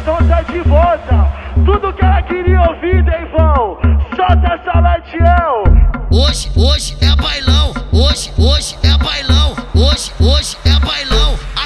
então tá de volta. Tudo que ela queria ouvir